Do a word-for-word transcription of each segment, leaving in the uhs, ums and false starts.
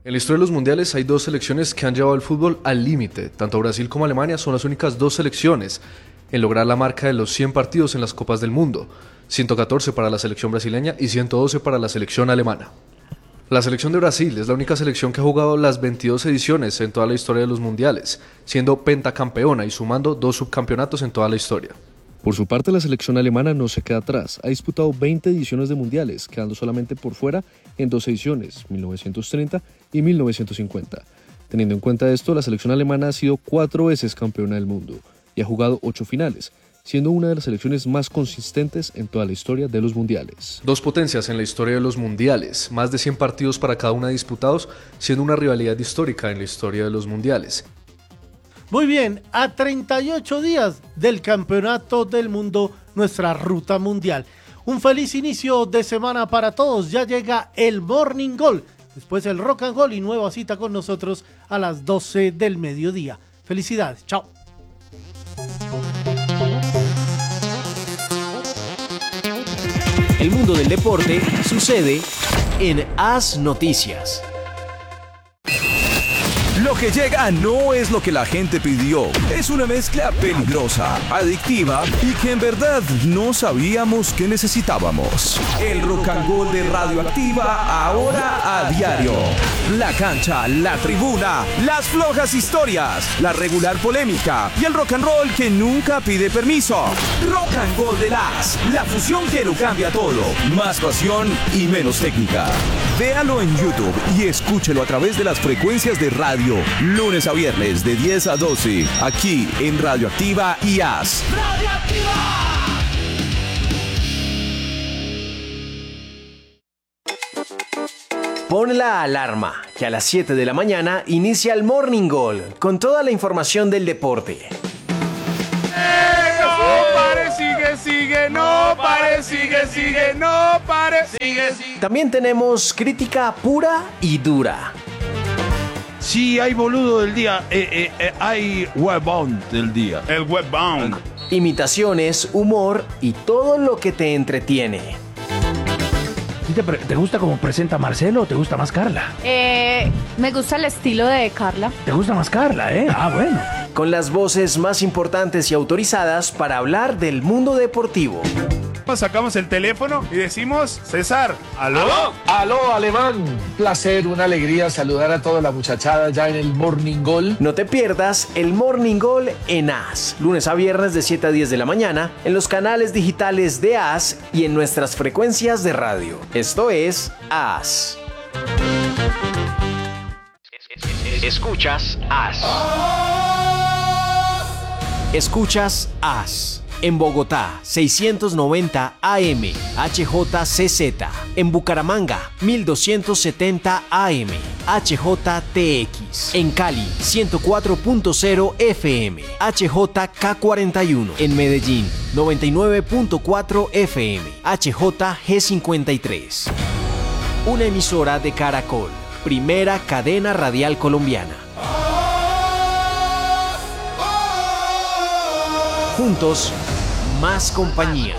En la historia de los mundiales hay dos selecciones que han llevado el fútbol al límite. Tanto Brasil como Alemania son las únicas dos selecciones en lograr la marca de los cien partidos en las Copas del Mundo, ciento catorce para la selección brasileña y ciento doce para la selección alemana. La selección de Brasil es la única selección que ha jugado las veintidós ediciones en toda la historia de los mundiales, siendo pentacampeona y sumando dos subcampeonatos en toda la historia. Por su parte, la selección alemana no se queda atrás. Ha disputado veinte ediciones de mundiales, quedando solamente por fuera en dos ediciones, mil novecientos treinta y mil novecientos cincuenta. Teniendo en cuenta esto, la selección alemana ha sido cuatro veces campeona del mundo y ha jugado ocho finales, siendo una de las selecciones más consistentes en toda la historia de los mundiales. Dos potencias en la historia de los mundiales, más de cien partidos para cada una disputados, siendo una rivalidad histórica en la historia de los mundiales. Muy bien, a treinta y ocho días del Campeonato del Mundo, nuestra ruta mundial. Un feliz inicio de semana para todos. Ya llega el Morning Goal, después el Rock and Roll y nueva cita con nosotros a las doce del mediodía. Felicidades, chao. El mundo del deporte sucede en As Noticias. Lo que llega no es lo que la gente pidió. Es una mezcla peligrosa, adictiva y que en verdad no sabíamos que necesitábamos. El Rock and Roll de Radioactiva, ahora a diario. La cancha, la tribuna, las flojas historias, la regular polémica y el rock and roll que nunca pide permiso. Rock and Roll de las, la fusión que lo cambia todo. Más pasión y menos técnica. Véalo en YouTube y escúchelo a través de las frecuencias de radio. Lunes a viernes de diez a doce, aquí en Radioactiva y As. ¡Radioactiva! Pon la alarma, que a las siete de la mañana inicia el Morning Goal, con toda la información del deporte. ¡Eh, no pare, sigue, sigue, no pare, sigue, sigue, no pare, sigue, sigue! También tenemos crítica pura y dura. Sí, hay boludo del día, eh, eh, eh, hay webbound del día. El webbound. Imitaciones, humor y todo lo que te entretiene. ¿Te, ¿Te gusta cómo presenta Marcelo o te gusta más Carla? Eh, me gusta el estilo de Carla. ¿Te gusta más Carla, eh? Ah, bueno. Con las voces más importantes y autorizadas para hablar del mundo deportivo. Sacamos el teléfono y decimos, César, ¿aló? ¿Aló? Aló, Alemán. Placer, una alegría saludar a toda la muchachada ya en el Morning Goal. No te pierdas el Morning Goal en As, lunes a viernes de siete a diez de la mañana, en los canales digitales de As y en nuestras frecuencias de radio. Esto es As. Escuchas As. Escuchas As. En Bogotá, seiscientos noventa A M, H J C Z. En Bucaramanga, mil doscientos setenta A M, H J T X. En Cali, ciento cuatro punto cero F M, H J K cuarenta y uno. En Medellín, noventa y nueve punto cuatro F M, H J G cincuenta y tres. Una emisora de Caracol, primera cadena radial colombiana. Juntos, más compañía.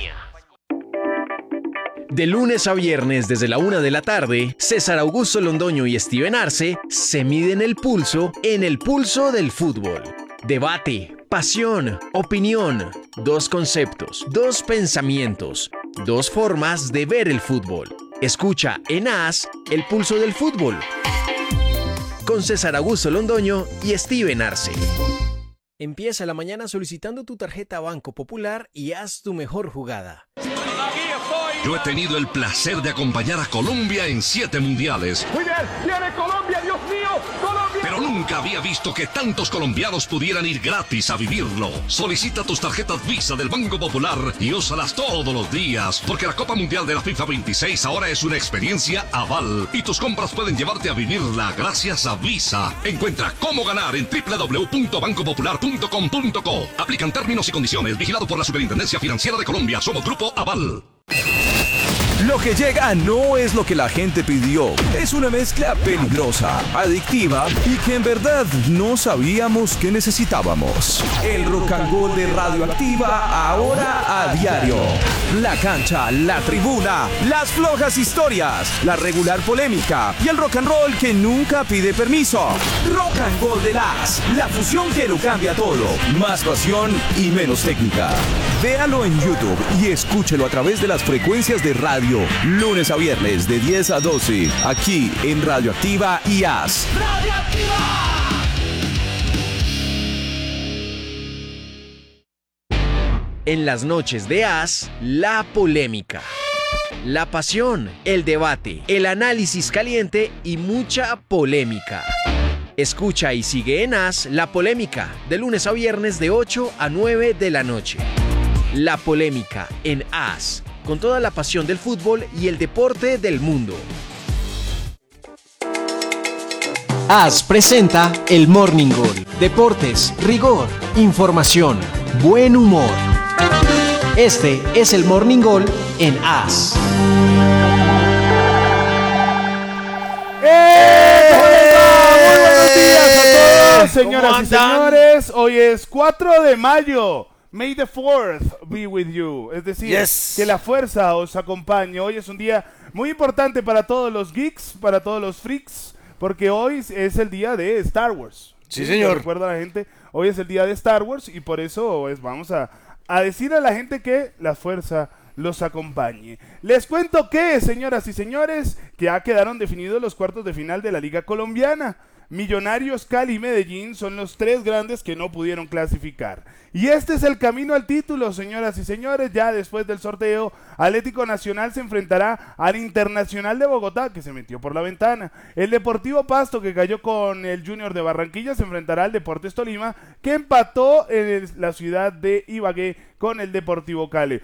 De lunes a viernes desde la una de la tarde, César Augusto Londoño y Steven Arce se miden el pulso en el pulso del fútbol. Debate, pasión, opinión, dos conceptos, dos pensamientos, dos formas de ver el fútbol. Escucha en As el pulso del fútbol con César Augusto Londoño y Steven Arce. Empieza la mañana solicitando tu tarjeta Banco Popular y haz tu mejor jugada. Yo he tenido el placer de acompañar a Colombia en siete mundiales. Muy bien, viene Colombia, Dios mío, Colombia. Pero nunca había visto que tantos colombianos pudieran ir gratis a vivirlo. Solicita tus tarjetas Visa del Banco Popular y úsalas todos los días, porque la Copa Mundial de la FIFA veintiséis ahora es una experiencia aval y tus compras pueden llevarte a vivirla gracias a Visa. Encuentra cómo ganar en doble u doble u doble u punto banco popular punto com punto co. Aplican términos y condiciones. Vigilado por la Superintendencia Financiera de Colombia. Somos Grupo Aval. Lo que llega no es lo que la gente pidió. Es una mezcla peligrosa, adictiva y que en verdad no sabíamos que necesitábamos. El Rock and Roll de Radioactiva ahora a diario. La cancha, la tribuna, las flojas historias, la regular polémica y el rock and roll que nunca pide permiso. Rock and Roll Deluxe, la fusión que lo cambia todo. Más pasión y menos técnica. Véalo en YouTube y escúchelo a través de las frecuencias de radio. Lunes a viernes de diez a doce, aquí en Radioactiva y As. En las noches de As, la polémica, la pasión, el debate, el análisis caliente y mucha polémica. Escucha y sigue en As La Polémica, de lunes a viernes de ocho a nueve de la noche. La Polémica en As, con toda la pasión del fútbol y el deporte del mundo. As presenta el Morning Goal. Deportes, rigor, información, buen humor. Este es el Morning Goal en As. ¡Eh! Muy buenos días a todos, señoras y señores. Hoy es cuatro de mayo. May the fourth be with you. Es decir, yes. que la fuerza os acompañe. Hoy es un día muy importante para todos los geeks, para todos los freaks, porque hoy es el día de Star Wars. Sí, ¿sí? señor. Recuerda a la gente, hoy es el día de Star Wars y por eso pues, vamos a, a decir a la gente que la fuerza los acompañe. Les cuento que, señoras y señores, que ya quedaron definidos los cuartos de final de la Liga Colombiana. Millonarios, Cali y Medellín son los tres grandes que no pudieron clasificar. Y este es el camino al título, señoras y señores. Ya después del sorteo, Atlético Nacional se enfrentará al Internacional de Bogotá, que se metió por la ventana. El Deportivo Pasto, que cayó con el Junior de Barranquilla, se enfrentará al Deportes Tolima, que empató en la ciudad de Ibagué con el Deportivo Cali.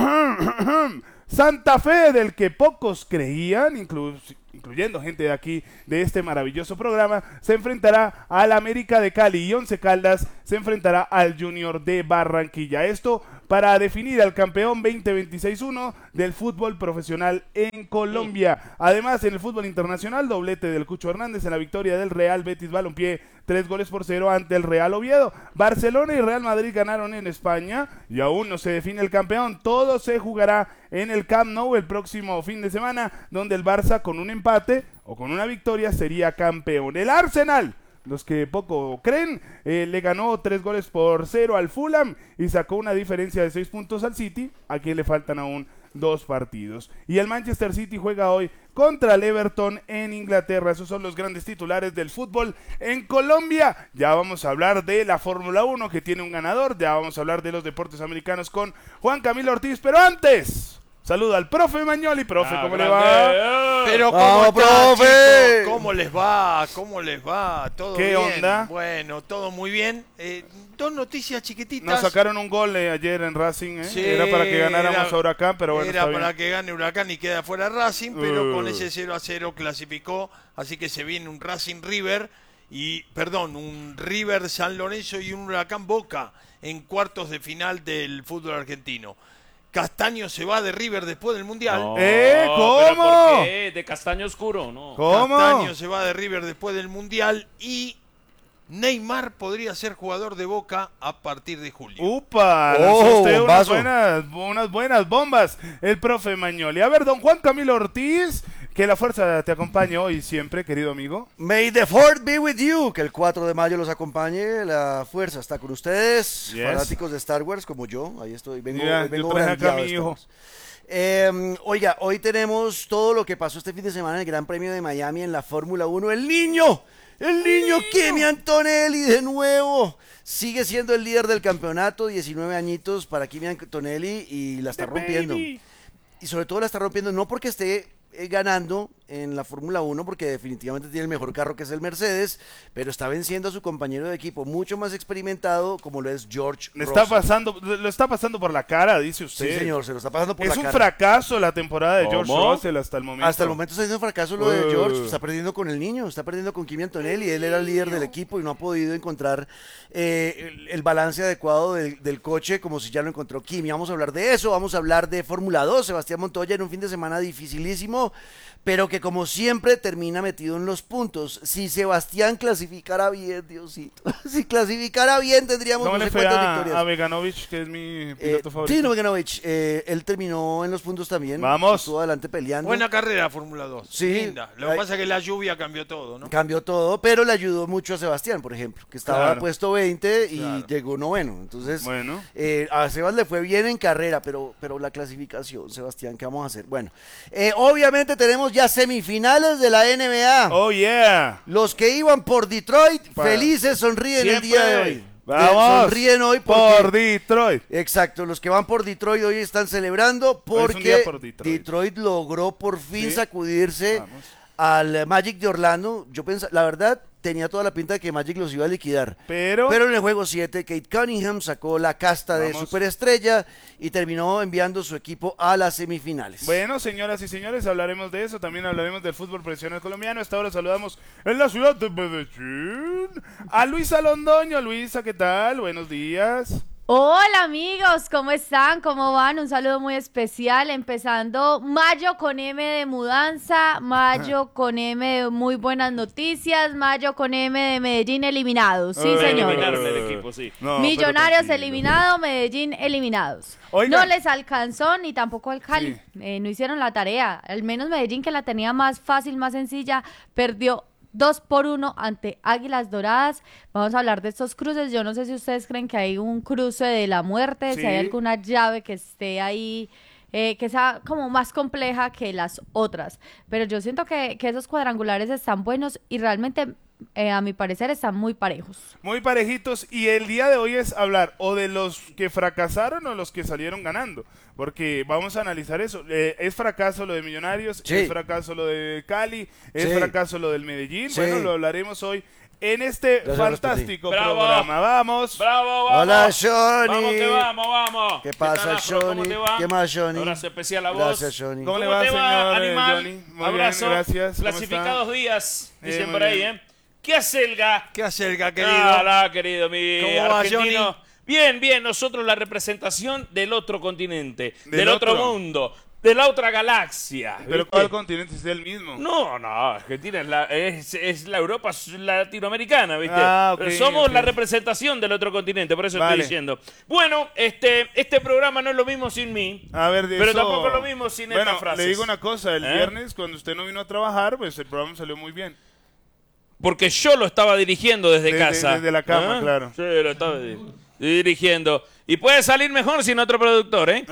Santa Fe, del que pocos creían, incluso incluyendo gente de aquí, de este maravilloso programa, se enfrentará al América de Cali y Once Caldas se enfrentará al Junior de Barranquilla. Esto para definir al campeón veinte veintiséis uno del fútbol profesional en Colombia. Además, en el fútbol internacional, doblete del Cucho Hernández en la victoria del Real Betis Balompié, tres goles por cero ante el Real Oviedo. Barcelona y Real Madrid ganaron en España y aún no se define el campeón. Todo se jugará en el Camp Nou el próximo fin de semana, donde el Barça con un empate o con una victoria sería campeón. El Arsenal, los que poco creen, eh, le ganó tres goles por cero al Fulham y sacó una diferencia de seis puntos al City, a quien le faltan aún dos partidos. Y el Manchester City juega hoy contra el Everton en Inglaterra. Esos son los grandes titulares del fútbol en Colombia. Ya vamos a hablar de la Fórmula uno, que tiene un ganador. Ya vamos a hablar de los deportes americanos con Juan Camilo Ortiz, pero antes... saluda al profe Magnoli. Profe, ah, ¿cómo grande. le va? Pero ¿cómo está, profe? Chicos? ¿Cómo les va? ¿Cómo les va? ¿Todo ¿Qué bien? onda? Bueno, todo muy bien. Eh, dos noticias chiquititas. Nos sacaron un gol eh, ayer en Racing, ¿eh? Sí, era para que ganáramos era, a Huracán, pero bueno, era está para bien. que gane Huracán y queda fuera Racing, pero uh. con ese cero a cero clasificó, así que se viene un Racing River y, perdón, un River San Lorenzo y un Huracán Boca en cuartos de final del fútbol argentino. Castaño se va de River después del Mundial. No, ¿Eh? ¿Cómo? ¿Pero por qué? De Castaño oscuro, ¿no? ¿Cómo? Castaño se va de River después del Mundial y Neymar podría ser jugador de Boca a partir de julio. ¡Upa! Oh, usted unas buenas, unas buenas bombas, el profe Magnoli. A ver, don Juan Camilo Ortiz, que la fuerza te acompañe hoy siempre, querido amigo. May the fourth be with you, que el cuatro de mayo los acompañe, la fuerza está con ustedes, yes. fanáticos de Star Wars como yo, ahí estoy, vengo, Mira, vengo yo traje acá a mi hijo. Eh, oiga, hoy tenemos todo lo que pasó este fin de semana en el Gran Premio de Miami en la Fórmula uno, el niño, el niño Kimi Antonelli de nuevo, sigue siendo el líder del campeonato, diecinueve añitos para Kimi Antonelli y la está The rompiendo, baby. Y sobre todo la está rompiendo no porque esté ganando en la Fórmula uno porque definitivamente tiene el mejor carro que es el Mercedes, pero está venciendo a su compañero de equipo mucho más experimentado como lo es George Le Russell. está pasando, lo está pasando por la cara, dice usted. Sí, señor, se lo está pasando por es la cara. Es un fracaso la temporada de George ¿Cómo? Russell hasta el momento. Hasta el momento está siendo un fracaso lo de Uh. George, está perdiendo con el niño, está perdiendo con Kimi Antonelli, él era el líder del equipo y no ha podido encontrar eh, el, el balance adecuado del, del coche como si ya lo encontró Kimi. Vamos a hablar de eso, vamos a hablar de Fórmula dos, Sebastián Montoya en un fin de semana dificilísimo, pero que como siempre termina metido en los puntos. Si Sebastián clasificara bien, Diosito, si clasificara bien tendríamos ¿Cómo no le sé fue cuántas a, victorias. a Veganovic, que es mi piloto Eh, favorito? Tino Veganovic, eh, él terminó en los puntos también. Vamos. Estuvo adelante peleando. Buena carrera Fórmula dos. Sí. Linda. Lo que Ay. pasa es que la lluvia cambió todo, ¿no? Cambió todo, pero le ayudó mucho a Sebastián, por ejemplo, que estaba Claro. puesto veinte y Claro. llegó noveno. Entonces, Bueno. eh, a Sebas le fue bien en carrera, pero, pero la clasificación, Sebastián, ¿qué vamos a hacer? Bueno, eh, obviamente tenemos ya semifinales de la N B A. Oh, yeah. Los que iban por Detroit, Pa- felices sonríen el Siempre. día de hoy. Vamos. Sonríen hoy porque- Por Detroit. Exacto, los que van por Detroit hoy están celebrando Hoy es un porque día por Detroit. Detroit logró por fin Sí. sacudirse Vamos. al Magic de Orlando. Yo pensaba, la verdad, tenía toda la pinta de que Magic los iba a liquidar. Pero, Pero en el juego siete, Kate Cunningham sacó la casta de Vamos. superestrella y terminó enviando su equipo a las semifinales. bueno, señoras y señores, hablaremos de eso. También hablaremos del fútbol profesional colombiano. Hasta ahora saludamos en la ciudad de Medellín a Luisa Londoño. Luisa, ¿qué tal? Buenos días. Hola amigos, ¿cómo están? ¿Cómo van? Un saludo muy especial, empezando mayo con M de mudanza, mayo con M de muy buenas noticias, mayo con M de Medellín eliminados, sí Eh, señor. Eliminaron el equipo, sí. No, Millonarios pero tranquilo. eliminado, Medellín eliminados. Oiga. No les alcanzó ni tampoco al Cali, eh, no hicieron la tarea, al menos Medellín que la tenía más fácil, más sencilla, perdió dos por uno ante Águilas Doradas. Vamos a hablar de estos cruces. Yo no sé si ustedes creen que hay un cruce de la muerte, Sí. si hay alguna llave que esté ahí, eh, que sea como más compleja que las otras. Pero yo siento que, que esos cuadrangulares están buenos y realmente, eh, a mi parecer, están muy parejos. Muy parejitos. Y el día de hoy es hablar o de los que fracasaron o los que salieron ganando. Porque vamos a analizar eso. Eh, ¿Es fracaso lo de Millonarios? Sí. ¿Es fracaso lo de Cali? ¿Es Sí. fracaso lo del Medellín? Sí. Bueno, lo hablaremos hoy en este Ya se fantástico Bravo. programa. Vamos. ¡Bravo, vamos! Hola, Johnny. Vamos que vamos, vamos. ¿Qué pasa, tal, Afro? ¿Cómo Johnny? te va? ¿Qué más, Johnny? Abrazo especial a vos. Gracias, Johnny. ¿Cómo le ¿Cómo va, te va, señor, eh, animal? Johnny? Muy Abrazo. bien, gracias. ¿Cómo Clasificados está? días, Eh, dicen muy por ahí, bien. ¿eh? ¿Qué hace el Ga? ¿Qué hace el Ga, querido? Hola, querido, mi ¿Cómo va, argentino. Johnny? Bien, bien, nosotros la representación del otro continente, del, ¿Del otro? otro? mundo, de la otra galaxia. Pero ¿viste? ¿cuál continente es el mismo? No, no, Argentina es la, es, es la Europa latinoamericana, ¿viste? Ah, ok, Pero somos ok. la representación del otro continente, por eso Vale. estoy diciendo. Bueno, este, este programa no es lo mismo sin mí, A ver, de pero eso- tampoco es lo mismo sin bueno, estas frases. le digo una cosa. El ¿Eh? viernes, cuando usted no vino a trabajar, pues el programa salió muy bien. Porque yo lo estaba dirigiendo desde, Desde- casa. desde la cama, ¿Ah? claro. Sí, lo estaba di- dirigiendo. Y puede salir mejor sin otro productor, ¿eh?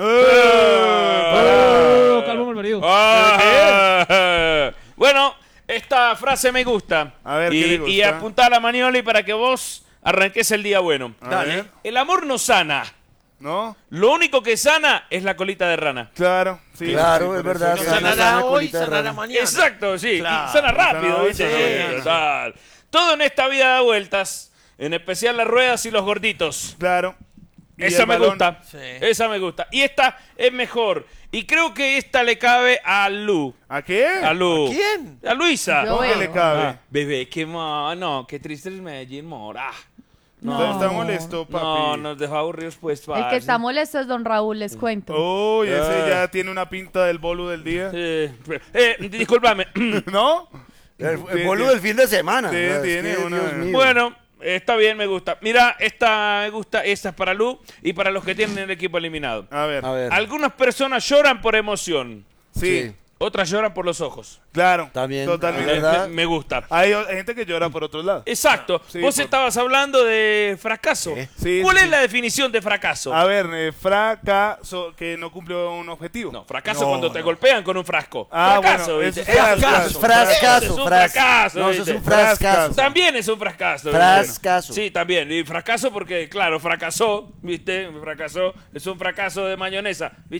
Oh, calma, Malvarido. Ah, bueno, esta frase me gusta. A ver, y, ¿qué le gusta? y apuntala a Manioli para que vos arranques el día bueno. A Dale. ver. El amor no sana. ¿No? Lo único que sana es la colita de rana. Claro, sí. Claro, sí, es por verdad, eso. sana, Sanará sana, hoy, colita de sanará rana. mañana. Exacto, sí. Claro. Y sana rápido, Sana hoy, ¿viste? sana Sí, mañana. total. Todo en esta vida da vueltas, en especial las ruedas y los gorditos. Claro. Y Esa el me balón. gusta. Sí. Esa me gusta. Y esta es mejor. Y creo que esta le cabe a Lu. ¿A qué? A Lu. ¿A quién? A Luisa. Yo ¿Cómo que veo. le cabe? Ah, bebé, qué ma... No, qué triste es Medellín, mora. Está- Está molesto, papi. No, nos dejó aburridos, pues, El que parce. está molesto es don Raúl, les cuento. Uy, ese Ah. ya tiene una pinta del bolu del día. Eh, eh, discúlpame. ¿No? El, Sí, el boludo del fin de semana. sí, ¿verdad? Es tiene que, una- Dios mío. Bueno, está bien, me gusta. Mira, esta me gusta, esta es para Lu y para los que tienen el equipo eliminado. A ver. A ver. Algunas personas lloran por emoción, Sí, Sí. otras lloran por los ojos. claro. También, Totalmente. es verdad. Me, me gusta. Hay o- gente que llora por otro lado. Exacto. Sí, Vos por- estabas hablando de fracaso. Sí, ¿Cuál sí. es la definición de fracaso? A ver, eh, fracaso que no cumplió un objetivo. No, fracaso No, cuando te no. golpean con un frasco. Ah, fracaso, bueno, ¿viste? eso es fracaso. Eso es frascaso, Eso es un fras- fracaso, No, eso es ¿viste? un frascaso. También es un fracaso. ¿viste? Frascaso. Sí, también. Y fracaso porque, claro, fracasó, ¿viste? Fracasó. Es un fracaso de mayonesa, ¿viste?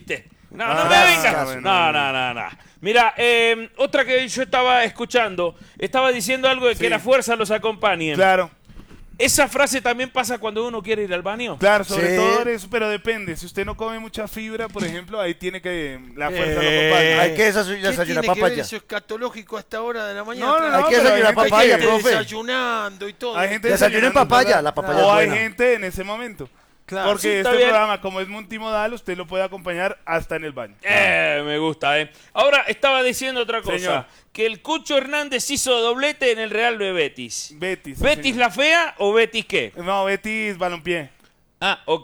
No, no Ah, me vengas. bueno, No, bueno. no, no, no. Mira, eh, otra que yo estaba escuchando, estaba diciendo algo de que Sí. la fuerza los acompañe. Claro. ¿Esa frase también pasa cuando uno quiere ir al baño? Claro, sobre Sí. todo eso, pero depende. Si usted no come mucha fibra, por ejemplo, ahí tiene que la fuerza Eh, lo acompaña. Hay que desayu- ¿Qué desayunar tiene que ver papaya. eso escatológico a esta hora de la mañana? No, no, no, Hay que pero desayunar gente papaya, que- profe. Desayunando y todo. Hay gente Desayunen desayunando, papaya, ¿verdad? la papaya O es hay buena. gente en ese momento. Claro. Porque Sí, está este bien. programa, como es multimodal, usted lo puede acompañar hasta en el baño. Eh, me gusta, ¿eh? Ahora estaba diciendo otra cosa. Señor. Que el Cucho Hernández hizo doblete en el Real de Betis. Betis. sí, ¿Betis señor. la fea o Betis qué? No, Betis balompié. Ah, ok.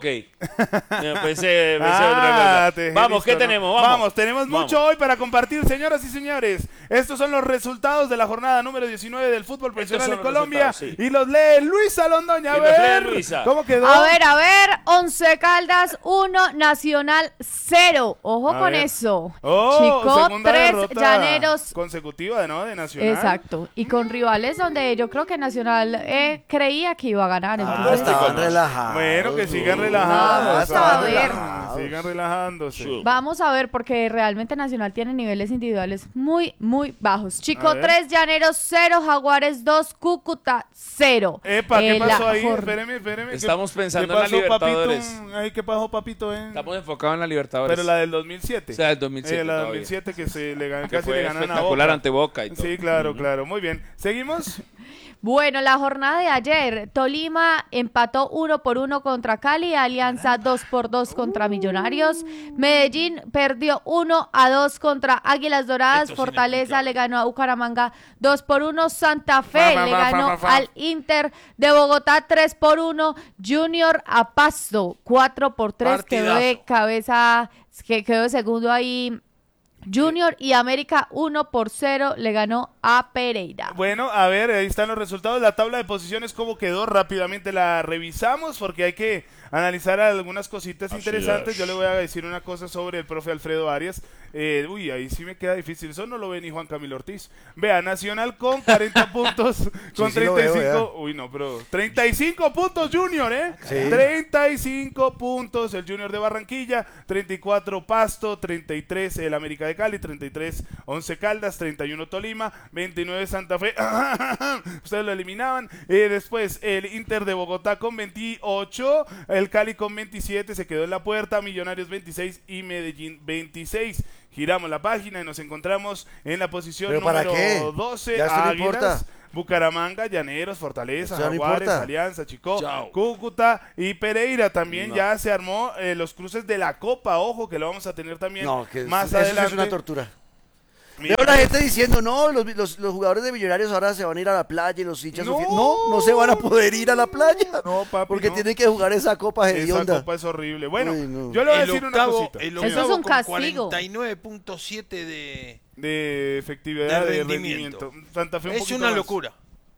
Me pensé, pensé Ah, otra te cosa. dejé Vamos, listo, ¿qué ¿no? tenemos? Vamos, tenemos Vamos. mucho hoy para compartir, señoras y señores. Estos son los resultados de la jornada número diecinueve del fútbol profesional son en los Colombia. resultados, sí. Y los lee Luisa Londoña. A Y los lee ver, Luisa. ¿cómo quedó? A ver, a ver, Once Caldas uno, Nacional cero. Ojo A con ver. eso. Oh, Chico segunda tres, derrota Llaneros. consecutiva, ¿no? De Nacional. Exacto. Y con rivales donde yo creo que Nacional eh, creía que iba a ganar. Ah, Entonces, estaban relajados. Bueno, que sigan relajados. Vamos a estaban ver. relajados, Sigan relajándose. vamos a ver porque realmente Nacional tiene niveles individuales muy, muy bajos. A Chico ver. tres, Llaneros cero, Jaguares dos, Cúcuta cero. Epa, ¿qué Eh, la pasó ahí? jor- Espéreme, espéreme. ¿qué- Estamos pensando ¿qué en la pasó, Libertadores. Papito? Ay, ¿qué pasó, papito? eh? Estamos enfocados en la Libertadores. Pero la del dos mil siete. O sea, el dos mil siete Eh, la del todavía. dos mil siete que se le gan- Que casi fue le ganan a espectacular Boca. ante Boca y todo. Sí, claro, claro. Muy bien. ¿Seguimos? Bueno, la jornada de ayer, Tolima empató uno por uno contra Cali, Alianza dos por dos contra Millonarios, Medellín perdió uno a dos contra Águilas Doradas, Esto es Fortaleza le ganó a Bucaramanga dos por uno, Santa Fe Fa, fa, le fa, ganó fa, fa, fa. al Inter de Bogotá tres por uno, Junior a Pasto cuatro por tres, quedó de Partidazo. cabeza, que quedó de segundo ahí Junior, y América uno por cero le ganó a Pereira. Bueno, a ver, ahí están los resultados. La tabla de posiciones, ¿cómo quedó? Rápidamente la revisamos porque hay que analizar algunas cositas Así interesantes. es. Yo le voy a decir una cosa sobre el profe Alfredo Arias. Eh, uy, ahí sí me queda difícil. Eso no lo ve ni Juan Camilo Ortiz. Vea, Nacional con cuarenta puntos, con sí lo veo, treinta y cinco. ya. Uy, no, pero treinta y cinco puntos Junior, ¿eh? Sí. treinta y cinco puntos el Junior de Barranquilla, treinta y cuatro Pasto, treinta y tres el América de Cali, treinta y tres Once Caldas, treinta y uno Tolima, veintinueve Santa Fe. Ustedes lo eliminaban. Eh, después el Inter de Bogotá con veintiocho, el Cali con veintisiete, se quedó en la puerta, Millonarios veintiséis y Medellín veintiséis. Giramos la página y nos encontramos en la posición ¿Pero para número qué? doce. Ya esto no Águilas, importa. Bucaramanga, Llaneros, Fortaleza, Eso ya no Jaguares, importa. Alianza, Chico, Chao. Cúcuta y Pereira. También No. ya se armó eh, los cruces de la Copa, ojo, que lo vamos a tener también No, que más eso sí adelante. es una tortura. Mira, Veo la gente diciendo, no, los, los, los jugadores de Millonarios ahora se van a ir a la playa y los hinchas... No. ofi- no, no se van a poder ir a la playa. No, papi, Porque no. tienen que jugar esa copa Esa hedionda. Copa es horrible. Bueno, Uy, no. yo le voy a El decir octavo, una cosita. el Eso es octavo un con castigo. cuarenta y nueve punto siete de... De efectividad, De de rendimiento. rendimiento. Santa Fe un Es poquito una más. locura.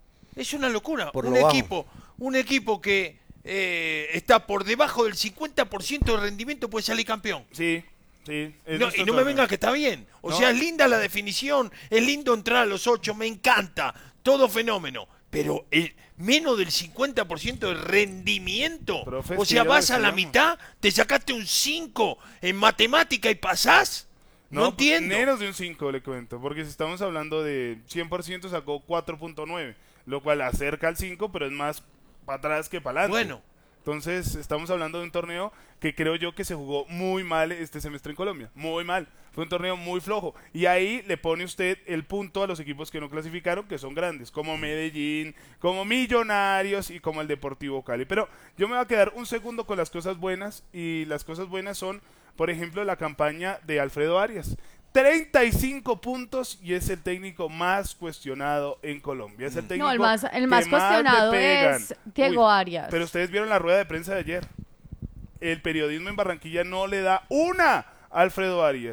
Es una locura. Por un lo bajo. equipo, un equipo que eh, está por debajo del cincuenta por ciento de rendimiento puede salir campeón. Sí, sí. es No, nuestro y no me torneo. venga que está bien. O No. sea, es linda la definición, es lindo entrar a los ocho, me encanta, todo fenómeno. Pero el menos del cincuenta por ciento de rendimiento. Profe, o sí, sea, ya lo vas a la decíamos. mitad, te sacaste un cinco en matemática y pasás. No, entiendo. Menos de un cinco le cuento, porque si estamos hablando de cien por ciento sacó cuatro punto nueve, lo cual acerca al cinco, pero es más para atrás que para adelante. Bueno. Entonces, estamos hablando de un torneo que creo yo que se jugó muy mal este semestre en Colombia. Muy mal. Fue un torneo muy flojo. Y ahí le pone usted el punto a los equipos que no clasificaron, que son grandes, como Medellín, como Millonarios y como el Deportivo Cali. Pero yo me voy a quedar un segundo con las cosas buenas. Y las cosas buenas son, por ejemplo, la campaña de Alfredo Arias. treinta y cinco puntos y es el técnico más cuestionado en Colombia. Es el técnico No, el más, el que más cuestionado le pegan. es Diego Uy, Arias. Pero ustedes vieron la rueda de prensa de ayer. El periodismo en Barranquilla no le da una a Alfredo Arias.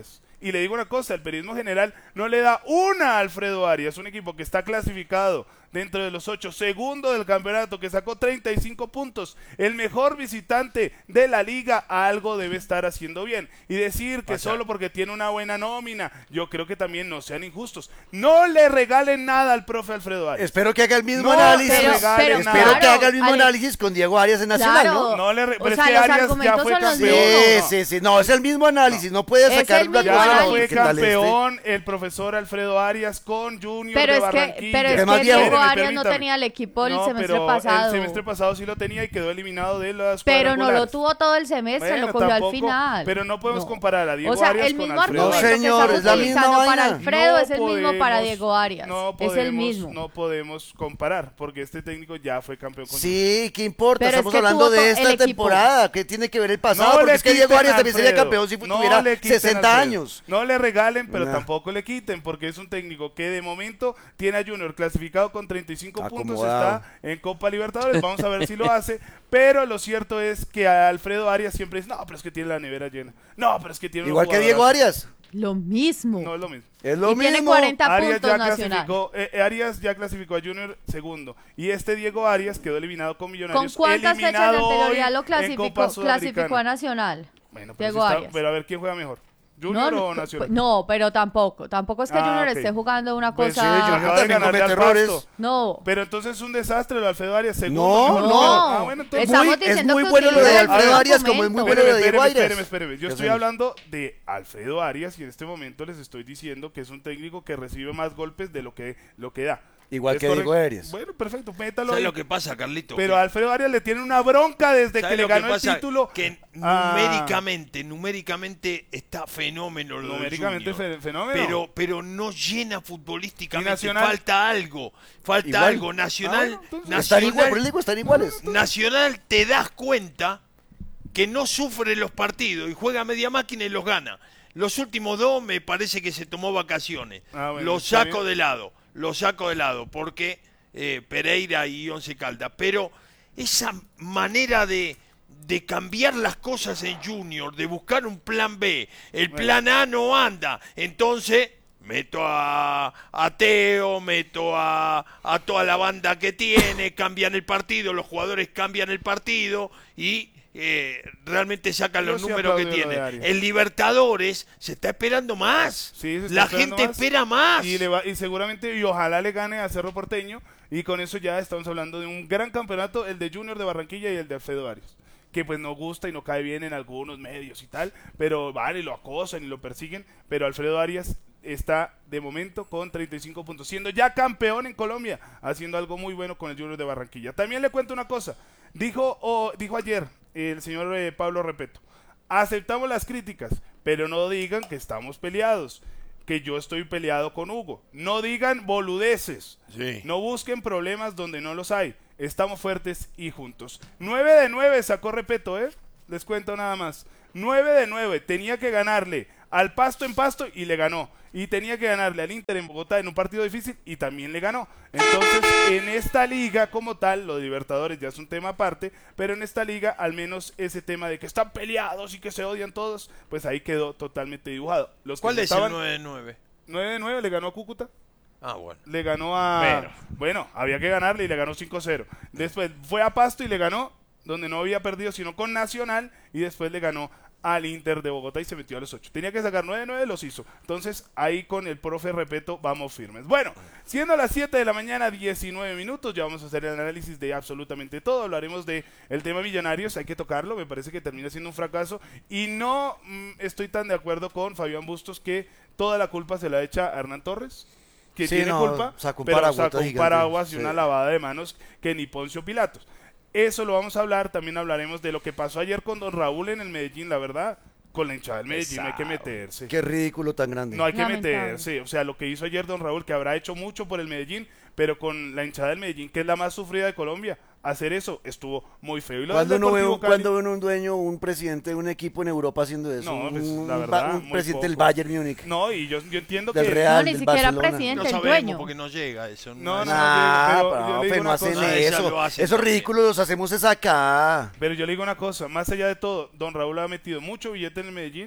Y le digo una cosa, el periodismo general no le da una a Alfredo Arias, un equipo que está clasificado dentro de los ocho, segundo del campeonato, que sacó treinta y cinco puntos, el mejor visitante de la liga, algo debe estar haciendo bien. Y decir que Pasa. solo porque tiene una buena nómina, yo creo que también no sean injustos. No le regalen nada al profe Alfredo Arias. Espero que haga el mismo No análisis. le regalen Pero, nada. espero que haga el mismo Ale- análisis con Diego Arias en Nacional, Claro. ¿no? No le re- O pero sea, es que los Arias ya argumentos fue son los campeón. Sí, mismos. sí, sí. No, es el mismo análisis. No puede Es sacar el una mismo cosa. Ya análisis. fue que tal este. campeón el profesor Alfredo Arias con Junior Pero de es que, Barranquilla. pero es Además, que Diego- Diego Espéreme, Arias no permítame. tenía el equipo el No, semestre pero pasado. el semestre pasado sí lo tenía y quedó eliminado de las Pero no lo cuadrangulares. tuvo todo el semestre, Bueno, lo cogió tampoco, al final. Pero no podemos No. comparar a Diego O sea, Arias el con mismo Alfredo argumento Arias. No, señor, que es la estamos misma utilizando para vaina. Alfredo No es el mismo para podemos- Diego Arias. No es el podemos- mismo. No podemos comparar, porque este técnico ya fue campeón con Sí, ¿qué importa? Pero es Estamos que hablando tuvo de to- esta el equipo. temporada. ¿Qué tiene que ver el pasado? No Porque le es que Diego quiten Arias a también sería Alfredo. campeón si No tuviera le quiten sesenta a Alfredo. años. No le regalen, pero Nah. tampoco le quiten, porque es un técnico que de momento tiene a Junior clasificado con treinta y cinco puntos, Acomodado. está en Copa Libertadores, vamos a ver si lo hace, pero lo cierto es que a Alfredo Arias siempre dice, no, pero es que tiene la nevera llena, no, pero es que tiene... Igual que Diego Arias. Lo mismo. No es lo mismo. Es lo Y tiene mismo. cuarenta Arias puntos ya Nacional. clasificó, eh, Arias ya clasificó a Junior segundo, y este Diego Arias quedó eliminado con Millonarios. ¿Con cuántas fechas de eliminado anterioridad hoy lo en clasificó, Copa Sudamericana. clasificó a Nacional? Bueno, pero, Diego si está- Arias. pero a ver quién juega mejor, ¿Junior No, o no, Nacional? no, pero tampoco. Tampoco es que Ah, Junior ok. esté jugando una Pues sí, cosa. Junior acaba de también ganarle comete al errores. Pasto. No. Pero entonces es un desastre lo de Alfredo Arias, segundo. No, mejor no. lugar. Ah, bueno, entonces- Estamos Muy- diciendo es muy que bueno lo de utiliza el Alfredo mismo Arias, como es muy bueno lo de Espéreme, Diego espéreme, Arias. espéreme, espéreme. Yo ¿Qué estoy hacemos? hablando de Alfredo Arias y en este momento les estoy diciendo que es un técnico que recibe más golpes de lo que, lo que da. Igual ¿Es que Diego correcto? Arias. Bueno, perfecto, métalo ¿Sabes ahí. lo que pasa, Carlito? Pero Que- a Alfredo Arias le tiene una bronca desde ¿sabes que le lo ganó pasa? el título. Que Ah. numéricamente, numéricamente está fenómeno lo de Numéricamente Junior. fe- fenómeno. Pero, pero no llena futbolísticamente. ¿Y Nacional? Falta algo. Falta Igual. algo. Nacional, Ah, entonces- Están Nacional, iguales, por eso digo, están iguales. Nacional te das cuenta que no sufre los partidos y juega media máquina y los gana. Los últimos dos me parece que se tomó vacaciones. Ah, bueno, los está saco bien. de lado. Los saco de lado porque eh, Pereira y Once Caldas. Pero esa manera de, de cambiar las cosas en Junior, de buscar un plan B, el plan A no anda. Entonces meto a, a Teo, meto a, a toda la banda que tiene, cambian el partido, los jugadores cambian el partido y eh, realmente sacan Yo los sí números que aplaudo lo de tienen. Arias. El Libertadores se está esperando más. Sí, se está La esperando gente más. espera más. Y, le va- y seguramente, y ojalá le gane a Cerro Porteño. Y con eso ya estamos hablando de un gran campeonato, el de Junior de Barranquilla y el de Alfredo Arias. Que pues no gusta y no cae bien en algunos medios y tal. Pero vale, lo acosan y lo persiguen. Pero Alfredo Arias está de momento con treinta y cinco puntos, siendo ya campeón en Colombia, haciendo algo muy bueno con el Junior de Barranquilla. También le cuento una cosa. Dijo, oh, dijo ayer el señor eh, Pablo Repeto, aceptamos las críticas, pero no digan que estamos peleados, que yo estoy peleado con Hugo. No digan boludeces. Sí. No busquen problemas donde no los hay. Estamos fuertes y juntos. nueve de nueve sacó Repeto, ¿eh? Les cuento nada más. nueve de nueve. Tenía que ganarle al Pasto en Pasto y le ganó. Y tenía que ganarle al Inter en Bogotá en un partido difícil y también le ganó. Entonces, en esta liga como tal, lo de Libertadores ya es un tema aparte, pero en esta liga al menos ese tema de que están peleados y que se odian todos, pues ahí quedó totalmente dibujado. Los que ¿Cuál es estaban- el nueve de nueve? nueve de nueve le ganó a Cúcuta. Ah, bueno. Le ganó a... Pero. Bueno, había que ganarle y le ganó cinco cero. Después fue a Pasto y le ganó, donde no había perdido, sino con Nacional, y después le ganó al Inter de Bogotá y se metió a los ocho. Tenía que sacar nueve de nueve, los hizo. Entonces, ahí con el profe Repeto vamos firmes. Bueno, siendo las siete de la mañana, diecinueve minutos, ya vamos a hacer el análisis de absolutamente todo. Hablaremos de el tema Millonarios, hay que tocarlo, me parece que termina siendo un fracaso. Y no mm, estoy tan de acuerdo con Fabián Bustos que toda la culpa se la echa a Hernán Torres, que Sí, tiene no, culpa, sacó un pero paraguas sacó un gigante, paraguas y sí. una lavada de manos que ni Poncio Pilatos. Eso lo vamos a hablar, también hablaremos de lo que pasó ayer con Don Raúl en el Medellín, la verdad, con la hinchada del Medellín no hay que meterse. Qué ridículo tan grande. No hay que Lamentable. meterse, o sea, lo que hizo ayer Don Raúl, que habrá hecho mucho por el Medellín, pero con la hinchada del Medellín, que es la más sufrida de Colombia, hacer eso estuvo muy feo. Y lo del ¿Cuándo no Deportivo veo Cali- cuando ve un dueño, un presidente de un equipo en Europa haciendo eso? No, pues, un, la verdad, ba- un muy presidente del poco. Bayern Múnich. No, y yo, yo entiendo Del que... Real, No, ni del siquiera Barcelona. presidente, No el sabemos dueño. porque no llega eso. No, no, Ah, pero- pero yo le no, digo pues una no hacen cosa. Esa eso. lo hacen Esos también. ridículos los hacemos es acá. Pero yo le digo una cosa, más allá de todo, Don Raúl ha metido mucho billete en el Medellín,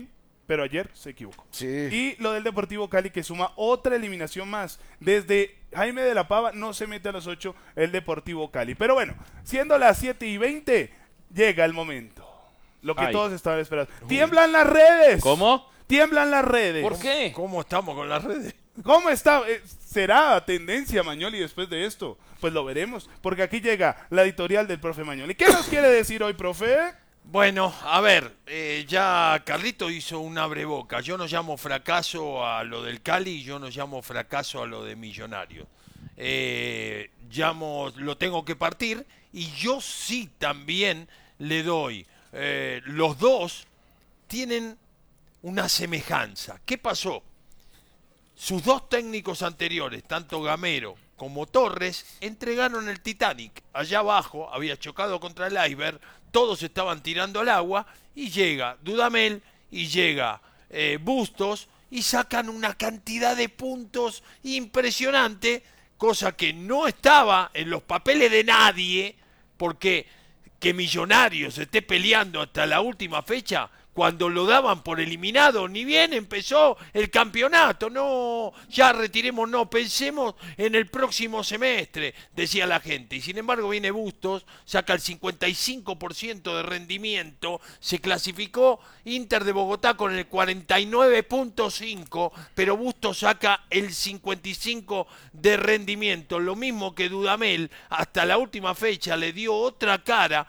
pero ayer se equivocó. Sí. Y lo del Deportivo Cali, que suma otra eliminación más. Desde Jaime de la Pava no se mete a los ocho el Deportivo Cali. Pero bueno, siendo las siete y veinte, llega el momento. Lo que Ay. todos estaban esperando. ¡Tiemblan las redes! ¿Cómo? ¡Tiemblan las redes! ¿Por qué? ¿Cómo estamos con las redes? ¿Cómo está? Eh, ¿Será tendencia Mañoli después de esto? Pues lo veremos, porque aquí llega la editorial del profe Mañoli. ¿Qué nos quiere decir hoy, profe? Bueno, a ver, eh, ya Carlito hizo un abreboca. Yo no llamo fracaso a lo del Cali, yo no llamo fracaso a lo de Millonarios. Eh, llamo, lo tengo que partir, y yo sí también le doy. Eh, los dos tienen una semejanza. ¿Qué pasó? Sus dos técnicos anteriores, tanto Gamero como Torres, entregaron el Titanic. Allá abajo había chocado contra el iceberg, todos estaban tirando al agua, y llega Dudamel y llega eh, Bustos, y sacan una cantidad de puntos impresionante, cosa que no estaba en los papeles de nadie, porque que Millonarios esté peleando hasta la última fecha, cuando lo daban por eliminado, ni bien empezó el campeonato, no, ya retiremos, no, pensemos en el próximo semestre, decía la gente, y sin embargo viene Bustos, saca el cincuenta y cinco por ciento de rendimiento, se clasificó Inter de Bogotá con el cuarenta y nueve punto cinco, pero Bustos saca el cincuenta y cinco por ciento de rendimiento, lo mismo que Dudamel, hasta la última fecha le dio otra cara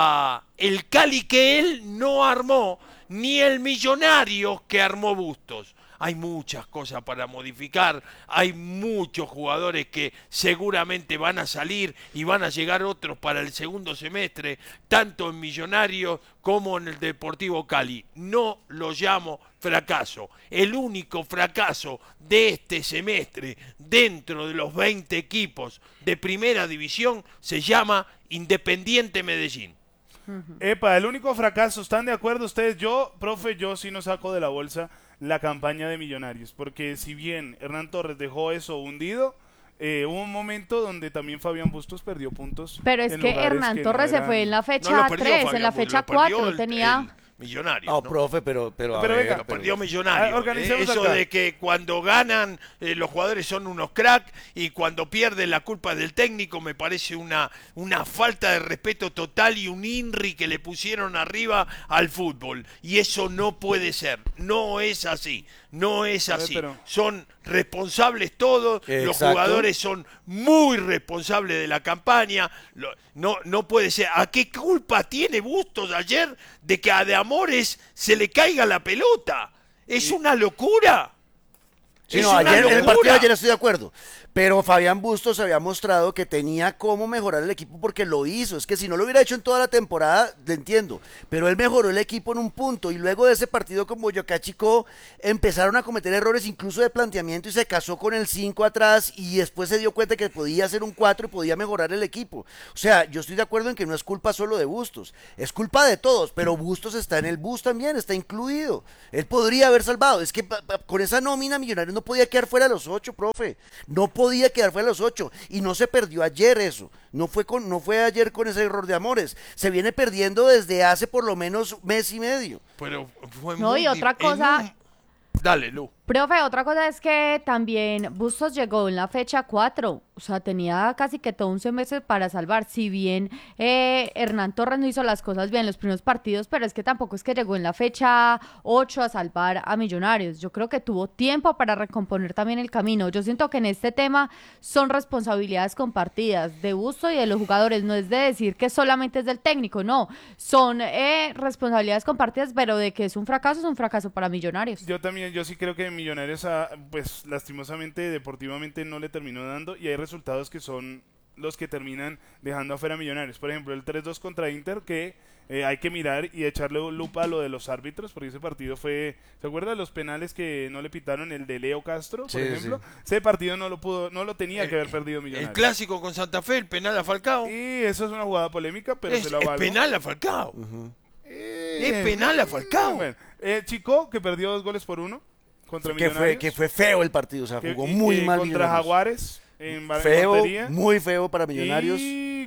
a el Cali que él no armó, ni el Millonarios que armó Bustos. Hay muchas cosas para modificar, hay muchos jugadores que seguramente van a salir y van a llegar otros para el segundo semestre, tanto en Millonarios como en el Deportivo Cali. No lo llamo fracaso. El único fracaso de este semestre dentro de los veinte equipos de primera división se llama Independiente Medellín. Epa, el único fracaso, ¿están de acuerdo ustedes? Yo, profe, yo sí no saco de la bolsa la campaña de Millonarios, porque si bien Hernán Torres dejó eso hundido, eh, hubo un momento donde también Fabián Bustos perdió puntos. Pero es que Hernán que Torres no eran... se fue en la fecha no, tres, Fabián, en la fecha cuatro, tenía... El... Millonarios. Oh, ¿no? profe, pero... Pero, pero ver, venga, pero perdió Millonarios. Ah, eh, eso acá. De que cuando ganan eh, los jugadores son unos crack y cuando pierden la culpa es del técnico, me parece una, una falta de respeto total y un INRI que le pusieron arriba al fútbol. Y eso no puede ser. No es así. No es así. Ver, pero... Son responsables todos. Exacto. Los jugadores son muy responsables de la campaña. Lo, no, no puede ser. ¿A qué culpa tiene Bustos ayer de que a De Amores se le caiga la pelota? Es sí. una locura. Sí, es no, una ayer, locura. En el partido de ayer estoy de acuerdo. Pero Fabián Bustos había mostrado que tenía cómo mejorar el equipo porque lo hizo. Es que si no lo hubiera hecho en toda la temporada, le entiendo. Pero él mejoró el equipo en un punto. Y luego de ese partido con Boyacá Chicó, empezaron a cometer errores incluso de planteamiento y se casó con el cinco atrás y después se dio cuenta que podía hacer un cuatro y podía mejorar el equipo. O sea, yo estoy de acuerdo en que no es culpa solo de Bustos. Es culpa de todos, pero Bustos está en el bus también, está incluido. Él podría haber salvado. Es que pa, pa, con esa nómina Millonarios no podía quedar fuera de los ocho, profe. No podía quedar fuera de los ocho y no se perdió ayer eso, no fue con, no fue ayer con ese error de Amores, se viene perdiendo desde hace por lo menos mes y medio. Pero fue no, muy y otra cosa, un... dale, Lu. Profe, otra cosa es que también Bustos llegó en la fecha cuatro, o sea, tenía casi que todo un semestre para salvar, si bien eh, Hernán Torres no hizo las cosas bien en los primeros partidos, pero es que tampoco es que llegó en la fecha ocho a salvar a Millonarios, yo creo que tuvo tiempo para recomponer también el camino, yo siento que en este tema son responsabilidades compartidas de Bustos y de los jugadores, no es de decir que solamente es del técnico, no, son eh, responsabilidades compartidas, pero de que es un fracaso, es un fracaso para Millonarios. Yo también, yo sí creo que Millonarios, pues lastimosamente, deportivamente no le terminó dando y hay resultados que son los que terminan dejando afuera a Millonarios. Por ejemplo, el tres dos contra Inter, que eh, hay que mirar y echarle lupa a lo de los árbitros, porque ese partido fue, ¿se acuerda de los penales que no le pitaron, el de Leo Castro, por sí, ejemplo? Sí. Ese partido no lo pudo, no lo tenía el, que haber perdido Millonarios. El clásico con Santa Fe, el penal a Falcao. Y eso es una jugada polémica, pero es, se la valgo. Es penal a Falcao. Uh-huh. eh, es penal a Falcao. Bueno, eh, Chico, que perdió dos goles por uno. Contra que fue que fue feo el partido, o sea, jugó que, muy y, mal contra Jaguares en feo, muy feo para Millonarios. Y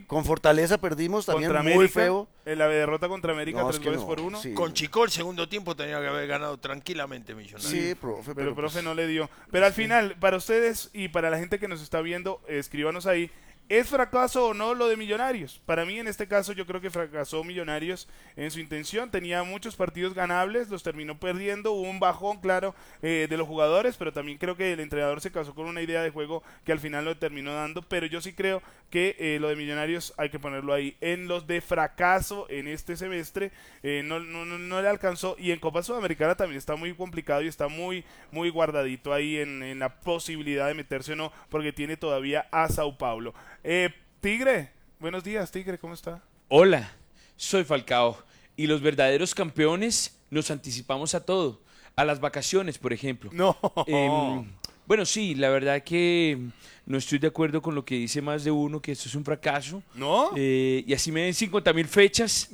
Con Fortaleza perdimos también, contra muy América, feo. En la derrota contra América, No, tres es que goles no, por uno. sí. Con Chico el segundo tiempo tenía que haber ganado tranquilamente Millonarios. Sí, profe, Pero, pero, el profe pues, no le dio. Pero al final, para ustedes y para la gente que nos está viendo, escríbanos ahí. ¿Es fracaso o no lo de Millonarios? Para mí, en este caso, yo creo que fracasó Millonarios en su intención. Tenía muchos partidos ganables, los terminó perdiendo. Hubo un bajón, claro, eh, de los jugadores, pero también creo que el entrenador se casó con una idea de juego que al final lo terminó dando. Pero yo sí creo que eh, lo de Millonarios hay que ponerlo ahí. En los de fracaso en este semestre, eh, no, no, no, no le alcanzó. Y en Copa Sudamericana también está muy complicado y está muy, muy guardadito ahí en, en la posibilidad de meterse o no, porque tiene todavía a Sao Paulo. Eh, Tigre, buenos días, Tigre, ¿cómo está? Hola, soy Falcao y los verdaderos campeones nos anticipamos a todo, a las vacaciones, por ejemplo. No. Eh, bueno, sí, la verdad que no estoy de acuerdo con lo que dice más de uno, que esto es un fracaso. ¿No? Eh, y así me den cincuenta mil fechas.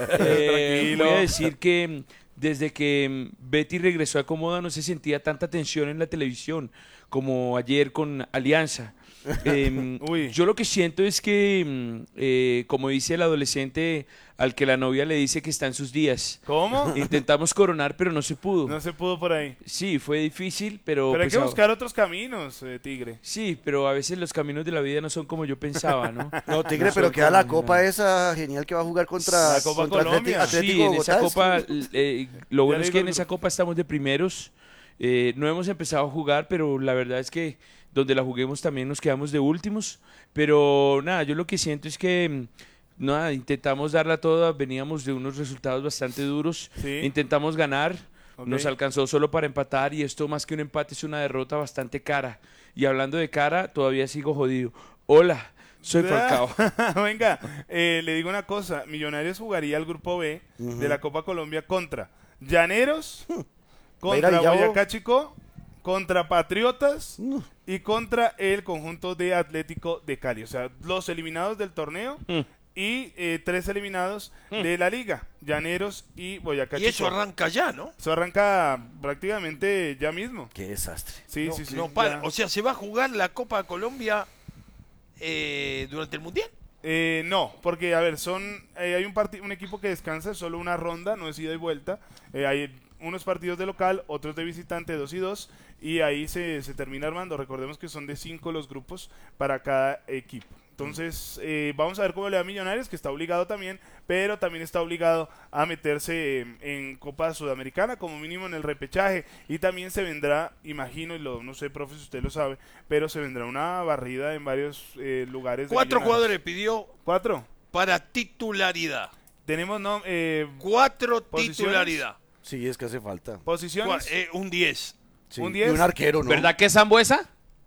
eh, voy a decir que desde que Betty regresó a Comoda no se sentía tanta tensión en la televisión como ayer con Alianza. Eh, yo lo que siento es que, eh, como dice el adolescente al que la novia le dice que está en sus días. ¿Cómo? Intentamos coronar, pero no se pudo. No se pudo por ahí. Sí, fue difícil, pero... Pero hay pues, que buscar otros caminos, eh, Tigre. Sí, pero a veces los caminos de la vida no son como yo pensaba, ¿no? No, Tigre, No pero son queda como la yo copa esa genial que va a jugar contra, La Copa contra Colombia. Atlético, Atlético Sí, en Bogotá, esa es copa, que- eh, lo Ya bueno es digo que el en esa grupo. copa estamos de primeros. Eh, no hemos empezado a jugar, pero la verdad es que donde la juguemos también nos quedamos de últimos. Pero nada, yo lo que siento es que mm, nada, intentamos darla toda. Veníamos de unos resultados bastante duros. Sí. Intentamos ganar. Ok. Nos alcanzó solo para empatar y esto más que un empate es una derrota bastante cara. Y hablando de cara, todavía sigo jodido. Hola, soy Falcao. Venga, eh, le digo una cosa. Millonarios jugaría el grupo B de la Copa Colombia contra Llaneros, contra Villavo. Boyacá Chico, contra Patriotas y contra el conjunto de Atlético de Cali. O sea, los eliminados del torneo Mm. y eh, tres eliminados de la liga, Llaneros y Boyacá Y Chico. eso arranca ya, ¿no? Eso arranca prácticamente ya mismo. Qué desastre. Sí, no, sí, sí. no para. ya. O sea, ¿se va a jugar la Copa Colombia eh, durante el Mundial? Eh, no, porque a ver, son eh, hay un parti- un equipo que descansa solo una ronda, no es ida y vuelta. Eh, hay unos partidos de local, otros de visitante, dos y dos, y ahí se, se termina armando. Recordemos que son de cinco los grupos para cada equipo. Entonces, eh, vamos a ver cómo le va a Millonarios, que está obligado también, pero también está obligado a meterse en, en Copa Sudamericana, como mínimo en el repechaje, y también se vendrá, imagino, y lo, no sé, profe, si usted lo sabe, pero se vendrá una barrida en varios eh, lugares. de Cuatro Millonarios. jugadores pidió ¿Cuatro? para titularidad. Tenemos no, eh, Cuatro ¿posiciones? titularidad. Sí, es que hace falta. posiciones. Cua- eh, un diez. Sí, Un y diez. un arquero, ¿no? ¿Verdad que es Zambuesa?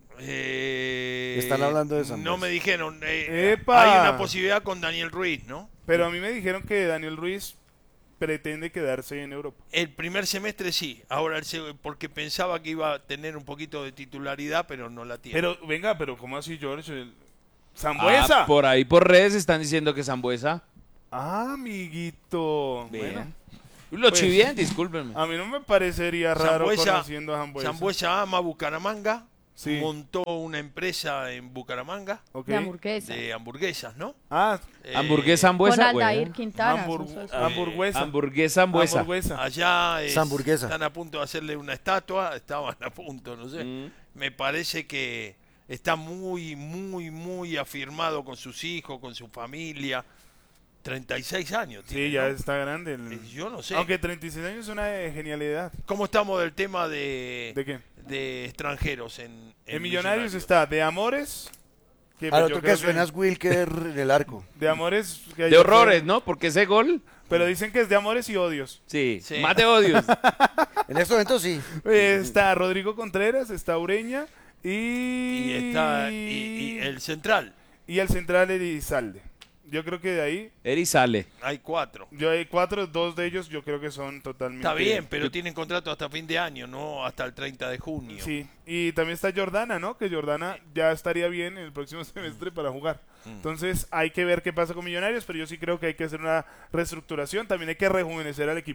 Eh, Están hablando de San No Luis. me dijeron. eh, ¡Epa! hay una posibilidad con Daniel Ruiz, ¿no? Pero a mí me dijeron que Daniel Ruiz pretende quedarse en Europa. El primer semestre sí. Ahora, el seg- porque pensaba que iba a tener un poquito de titularidad, pero no la tiene. Pero, venga, pero ¿cómo así, George? El- ¡Sambuesa! Ah, por ahí por redes están diciendo que Zambuesa. Ah, amiguito. Vea. Bueno, Lo pues, chivían, discúlpenme. a mí no me parecería raro Sambuesa, conociendo a Sambuesa. Sambuesa ama Bucaramanga. Sí. Montó una empresa en Bucaramanga Ok. De hamburguesa. de hamburguesas, ¿no? Ah, Eh, Hamburguesa Con Zambuesa. Aldair bueno. Quintana. hambur- son socios. hamburguesa. Hamburguesa Zambuesa. Hamburguesa. Allá es- Hamburguesa. están a punto de hacerle una estatua, estaban a punto, no sé. Mm. Me parece que está muy, muy, muy afirmado con sus hijos, con su familia. treinta y seis años. Sí, tiene, ya ¿no? está grande. el- Eh, Yo no sé. Aunque treinta y seis años es una eh, genialidad. ¿Cómo estamos del tema de, ¿De qué? de extranjeros en, En Millonarios está de Amores. Que Al pues, yo otro creo que suena es Wilker en el arco. De Amores. que De ayer horrores, fue- ¿no? Porque ese gol. Pero dicen que es de Amores y Odios. Sí, Sí. más de odios. En este momento sí. Eh, está Rodrigo Contreras, está Ureña y... Y está y, y el central. y el central Elizalde. Yo creo que de ahí, Eri sale. Hay cuatro. yo hay cuatro, dos de ellos yo creo que son totalmente... Está bien, pero tienen contrato hasta fin de año, no hasta el treinta de junio. Sí, y también está Jordana, ¿no? Que Jordana ya estaría bien en el próximo semestre para jugar. Mm. Entonces hay que ver qué pasa con Millonarios, pero yo sí creo que hay que hacer una reestructuración. También hay que rejuvenecer al equipo.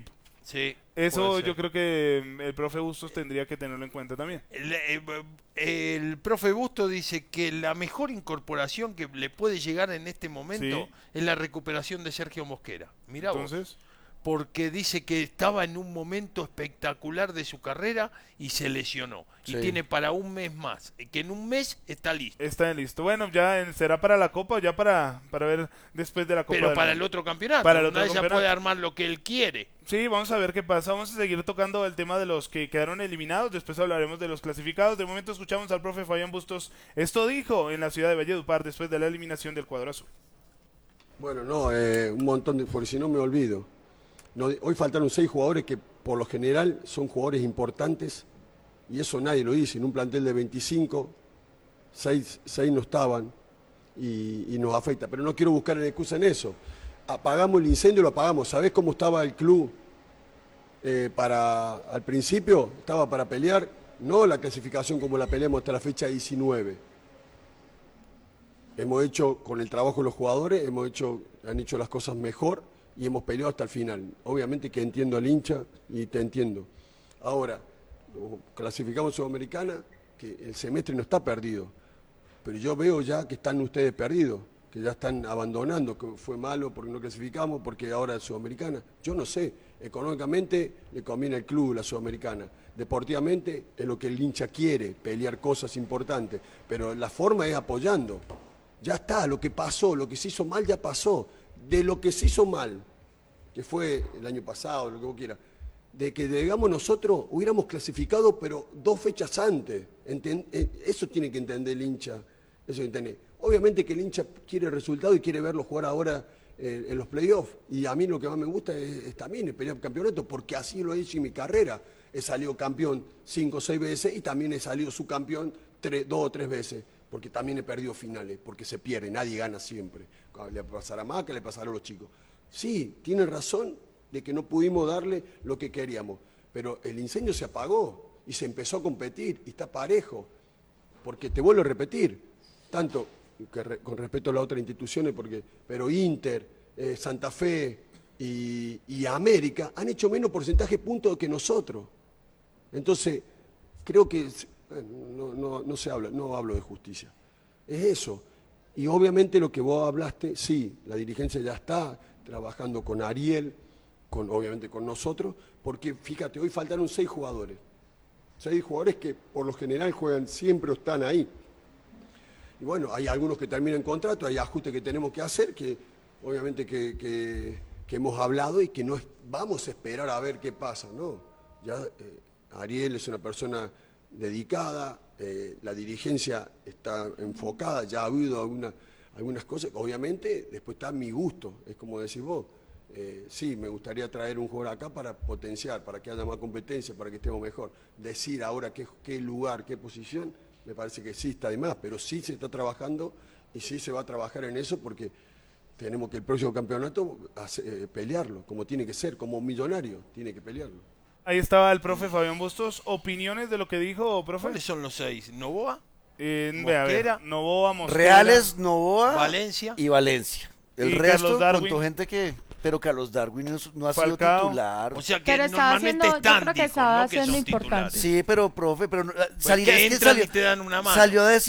Sí. Eso yo creo que el profe Bustos tendría que tenerlo en cuenta también. El, el, el profe Bustos dice que la mejor incorporación que le puede llegar en este momento sí. es la recuperación de Sergio Mosquera. Mirá Entonces, vos. Porque dice que estaba en un momento espectacular de su carrera y se lesionó. Y sí. tiene para un mes más. Que en un mes está listo. Está listo. Bueno, ya será para la Copa o ya para, para ver después de la Copa. Pero para mundo. el otro campeonato. Para el otro Nadie campeonato. puede armar lo que él quiere. Sí, vamos a ver qué pasa. Vamos a seguir tocando el tema de los que quedaron eliminados. Después hablaremos de los clasificados. De momento escuchamos al profe Fabián Bustos. Esto dijo en la ciudad de Valledupar después de la eliminación del cuadro azul. Bueno, no, eh, un montón de... Porque si no me olvido. No, hoy faltaron seis jugadores que por lo general son jugadores importantes. Y eso nadie lo dice. En un plantel de veinticinco, seis, seis no estaban. Y, y nos afecta. Pero no quiero buscar en excusa en eso. Apagamos el incendio, lo apagamos. ¿Sabés cómo estaba el club eh, para al principio? Estaba para pelear, no la clasificación como la peleamos hasta la fecha diecinueve. Hemos hecho, con el trabajo de los jugadores, hemos hecho, han hecho las cosas mejor y hemos peleado hasta el final. Obviamente que entiendo al hincha y te entiendo. Ahora, clasificamos Sudamericana, que el semestre no está perdido, pero yo veo ya que están ustedes perdidos, que ya están abandonando, que fue malo porque no clasificamos, porque ahora es Sudamericana. Yo no sé, económicamente le conviene al club la Sudamericana, deportivamente es lo que el hincha quiere, pelear cosas importantes, pero la forma es apoyando. Ya está, lo que pasó, lo que se hizo mal ya pasó. De lo que se hizo mal, que fue el año pasado, lo que vos quieras, de que digamos nosotros hubiéramos clasificado, pero dos fechas antes. Enten- eso tiene que entender el hincha, eso entender. Obviamente que el hincha quiere resultado y quiere verlo jugar ahora eh, en los playoffs. Y a mí lo que más me gusta es, es también es pelear campeonato, porque así lo he hecho en mi carrera. He salido campeón cinco o seis veces y también he salido subcampeón tres, dos o tres veces, porque también he perdido finales, porque se pierde, nadie gana siempre. Le pasará más que le pasará a los chicos. Sí, tienen razón de que no pudimos darle lo que queríamos, pero el incendio se apagó y se empezó a competir y está parejo, porque te vuelvo a repetir, tanto que re, con respecto a las otras instituciones, porque, pero Inter, eh, Santa Fe y, y América han hecho menos porcentaje de puntos que nosotros. Entonces, creo que bueno, no, no, no se habla, no hablo de justicia. Es eso. Y obviamente lo que vos hablaste, sí, la dirigencia ya está trabajando con Ariel, con, obviamente con nosotros, porque fíjate, hoy faltaron seis jugadores. Seis jugadores que por lo general juegan siempre o están ahí. Y bueno, hay algunos que terminan contrato, hay ajustes que tenemos que hacer, que obviamente que, que, que hemos hablado y que no es, vamos a esperar a ver qué pasa, ¿no? Ya eh, Ariel es una persona dedicada, eh, la dirigencia está enfocada, ya ha habido alguna, algunas cosas, obviamente después está mi gusto, es como decís vos, eh, sí, me gustaría traer un jugador acá para potenciar, para que haya más competencia, para que estemos mejor. Decir ahora qué, qué lugar, qué posición, me parece que sí está de más, pero sí se está trabajando y sí se va a trabajar en eso porque tenemos que el próximo campeonato hace, eh, pelearlo, como tiene que ser, como millonario, tiene que pelearlo. Ahí estaba el profe Fabián Bustos. ¿Opiniones de lo que dijo, profe? ¿Cuáles son los seis? ¿Novoa? Eh, Mosquera, a ver, Novoa, Mosquera. Reales, Novoa Valencia y Valencia. El y resto contó gente que... Pero Carlos Darwin no, no ha sido titular. O sea que pero estaba haciendo, yo creo que estaba haciendo importante. Sí, pero profe, pero pues salir que es que entran salió, y te dan una mano. Salió a decir